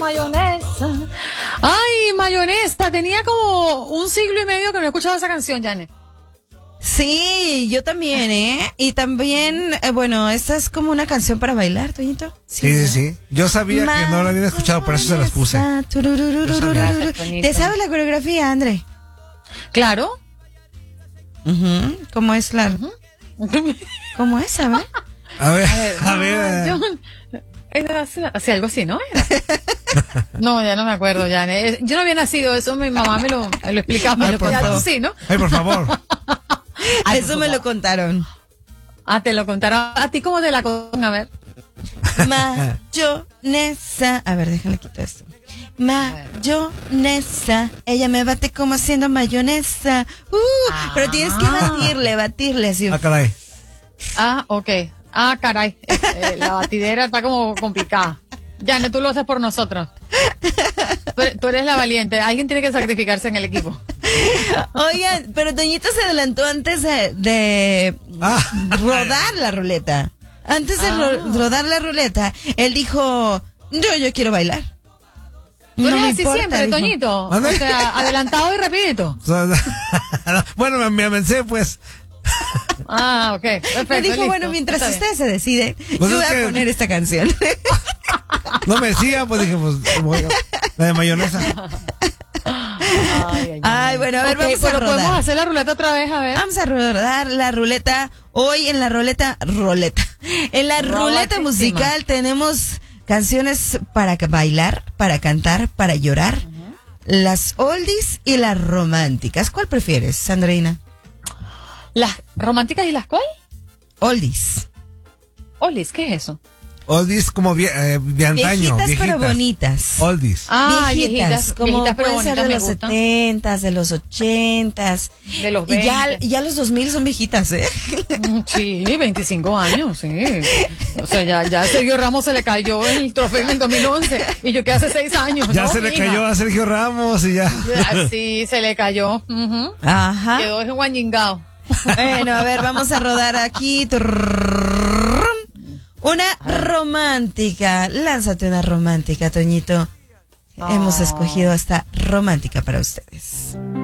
mayonesa. Ay, mayonesa. Tenía como 1 siglo y medio que no he escuchado esa canción, Janet. Sí, yo también, ¿eh? Y también, bueno, esta es como una canción para bailar, Toñito. Sí. Yo sabía que no la habían escuchado, por eso se las puse. ¿Te sabes la coreografía, André? Claro. ¿Cómo es la? ¿Cómo es? A ver. A ver. Así algo así, ¿no? No, ya no me acuerdo, ya. Yo no había nacido, eso mi mamá me lo explicaba. Me lo contó. Sí, ¿no? Ay, por favor. Eso me lo contaron. Ah, te lo contaron. ¿A ti cómo te la contaron? A ver. Mayonesa. A ver, déjale quitar esto. Mayonesa. Ella me bate como haciendo mayonesa. Pero tienes que batirle así. Ah, caray. Ah, ok. Ah, caray. La batidera está como complicada. Ya, no, tú lo haces por nosotros. Tú eres la valiente. Alguien tiene que sacrificarse en el equipo. Oigan, pero Toñito se adelantó antes de rodar la ruleta. Antes de rodar la ruleta, él dijo, yo quiero bailar. Tú eres me así importa, siempre, dijo. Toñito. O sea, adelantado y rapidito. Bueno, me avancé, pues. Ah, ok. Perfecto, Me dijo, listo. bueno, mientras Está usted se decide, Pues yo es voy a que- poner esta canción. No me decía, pues dije, pues, la de mayonesa. Ay, bueno, a ver, vamos a pero rodar. podemos hacer la ruleta otra vez, a ver. Vamos a rodar la ruleta. Hoy en la ruleta. En la ruleta musical tenemos canciones para bailar, para cantar, para llorar. Las oldies y las románticas. ¿Cuál prefieres, Sandrina? ¿Las románticas y las cuál? Oldies. Olis, ¿qué es eso? Oldies como de antaño, Viejitas pero viejitas. bonitas. Oldies. Ah, viejitas, como viejitas, pero pueden ser de bonitas, me los gustan. 70s, de los 80s. De los Y 20. ya los 2000 son viejitas, ¿eh? Sí, 25 años, sí. O sea, ya a Sergio Ramos se le cayó el trofeo en el 2011 y yo que hace 6 años. Ya ¿no, se le mija? cayó a Sergio Ramos y ya. Sí, se le cayó. Ajá. Quedó enguañingado. Bueno, a ver, vamos a rodar aquí. Una romántica. Lánzate una romántica, Toñito. Hemos escogido esta romántica para ustedes.